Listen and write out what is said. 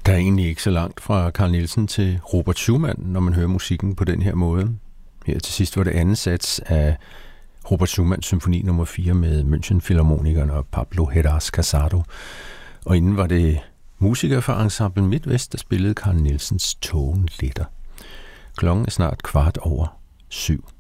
Der er egentlig ikke så langt fra Carl Nielsen til Robert Schumann, når man hører musikken på den her måde. Her til sidst var det anden sats af Robert Schumanns symfoni nummer 4 med München Philharmonikerne og Pablo Heras Casado. Og inden var det musikere fra Ensemble Midtvest, der spillede Carl Nielsens Tågen letter. Klokken er snart 7:15.